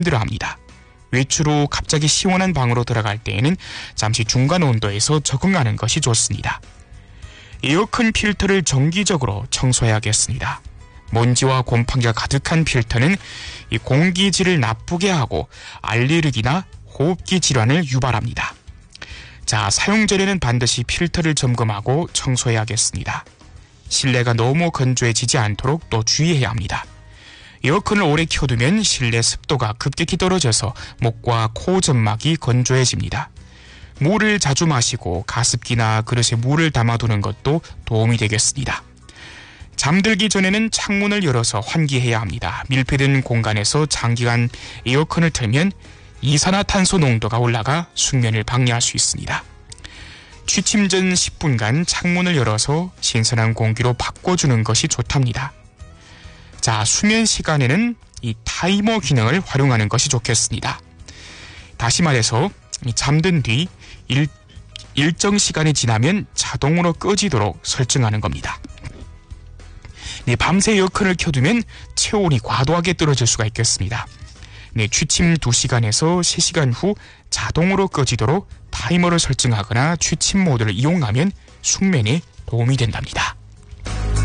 힘들어합니다. 외출 후 갑자기 시원한 방으로 들어갈 때에는 잠시 중간 온도에서 적응하는 것이 좋습니다. 에어컨 필터를 정기적으로 청소해야겠습니다. 먼지와 곰팡이가 가득한 필터는 이 공기질을 나쁘게 하고 알레르기나 호흡기 질환을 유발합니다. 자, 사용 전에는 반드시 필터를 점검하고 청소해야겠습니다. 실내가 너무 건조해지지 않도록 또 주의해야 합니다. 에어컨을 오래 켜두면 실내 습도가 급격히 떨어져서 목과 코 점막이 건조해집니다. 물을 자주 마시고 가습기나 그릇에 물을 담아두는 것도 도움이 되겠습니다. 잠들기 전에는 창문을 열어서 환기해야 합니다. 밀폐된 공간에서 장기간 에어컨을 틀면 이산화탄소 농도가 올라가 숙면을 방해할 수 있습니다. 취침 전 10분간 창문을 열어서 신선한 공기로 바꿔주는 것이 좋답니다. 자, 수면 시간에는 이 타이머 기능을 활용하는 것이 좋겠습니다. 다시 말해서 잠든 뒤 일정 시간이 지나면 자동으로 꺼지도록 설정하는 겁니다. 밤새 에어컨을 켜두면 체온이 과도하게 떨어질 수가 있겠습니다. 취침 2시간에서 3시간 후 자동으로 꺼지도록 타이머를 설정하거나 취침 모드를 이용하면 숙면에 도움이 된답니다.